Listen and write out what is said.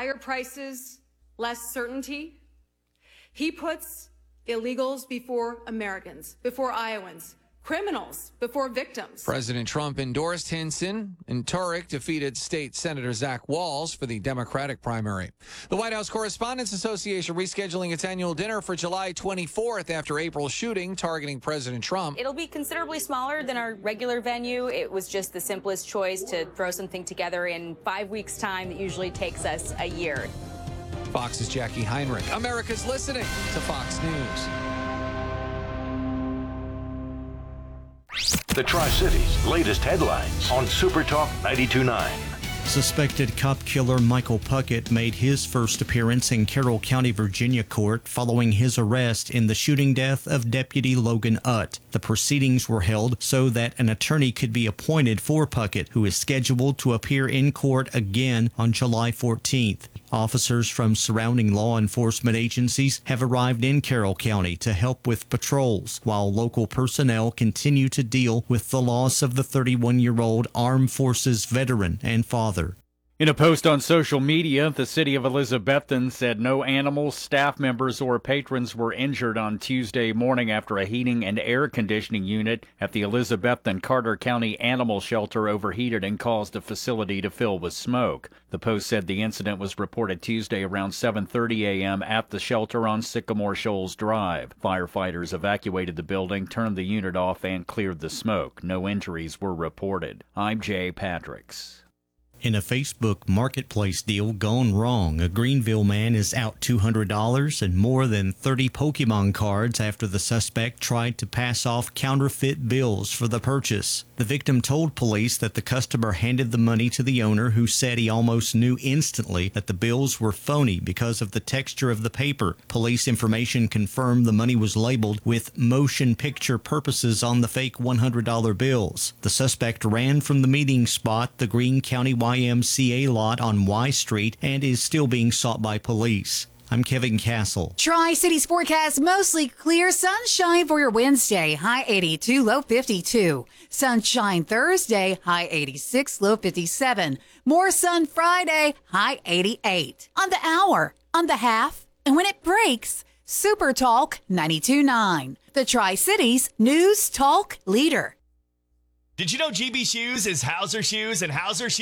higher prices, less certainty. He puts illegals before Americans, before Iowans, criminals before victims. President Trump endorsed Hinson, and Turek defeated State Senator Zach Walz for the Democratic primary. The White House Correspondents Association rescheduling its annual dinner for July 24th after April's shooting targeting President Trump. It'll be considerably smaller than our regular venue. It was just the simplest choice to throw something together in 5 weeks' time that usually takes us a year. Fox's Jackie Heinrich. America's listening to Fox News. The Tri-Cities' latest headlines on Super Talk 92.9. Suspected cop killer Michael Puckett made his first appearance in Carroll County, Virginia court following his arrest in the shooting death of Deputy Logan Utt. The proceedings were held so that an attorney could be appointed for Puckett, who is scheduled to appear in court again on July 14th. Officers from surrounding law enforcement agencies have arrived in Carroll County to help with patrols, while local personnel continue to deal with the loss of the 31-year-old Armed Forces veteran and father. In a post on social media, the city of Elizabethton said no animals, staff members, or patrons were injured on Tuesday morning after a heating and air conditioning unit at the Elizabethton Carter County Animal Shelter overheated and caused the facility to fill with smoke. The post said the incident was reported Tuesday around 7:30 a.m. at the shelter on Sycamore Shoals Drive. Firefighters evacuated the building, turned the unit off, and cleared the smoke. No injuries were reported. I'm Jay Patricks. In a Facebook marketplace deal gone wrong, a Greenville man is out $200 and more than 30 Pokemon cards after the suspect tried to pass off counterfeit bills for the purchase. The victim told police that the customer handed the money to the owner, who said he almost knew instantly that the bills were phony because of the texture of the paper. Police information confirmed the money was labeled with motion picture purposes on the fake $100 bills. The suspect ran from the meeting spot, the Greene County YMCA lot on Y Street, and is still being sought by police. I'm Kevin Castle. Tri-Cities forecast mostly clear sunshine for your Wednesday, high 82, low 52. Sunshine Thursday, high 86, low 57. More sun Friday, high 88. On the hour, on the half, and when it breaks, Super Talk 92.9. The Tri-Cities News Talk Leader. Did you know GB Shoes is Hauser Shoes and Hauser Shoes